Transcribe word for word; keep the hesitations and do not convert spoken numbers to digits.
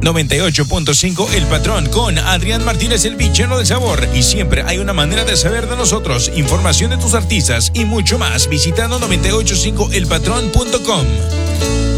noventa y ocho punto cinco El Patrón con Adrián Martínez, el bichano del sabor. Y siempre hay una manera de saber de nosotros, información de tus artistas y mucho más visitando noventa y ocho punto cinco el patrón punto com.